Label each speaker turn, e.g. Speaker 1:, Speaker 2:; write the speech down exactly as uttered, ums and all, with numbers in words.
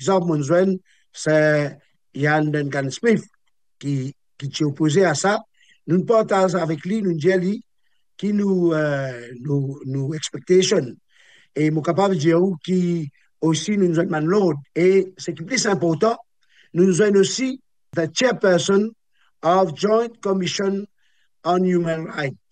Speaker 1: exemple, nous joignons, c'est Ian Duncan Smith qui, qui est opposé à ça. Nous partageons avec lui, nous disons lui, qui nous, euh, nous, nous expectation. Et nous sommes capables de dire qui aussi nous joignons l'autre. Et ce qui est plus important, nous joignons aussi the chairperson of Joint Commission on Human Rights.